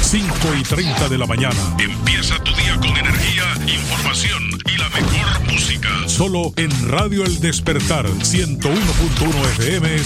5:30 de la mañana. Empieza tu día con energía, información y la mejor música. Solo en Radio El Despertar, 101.1 FM,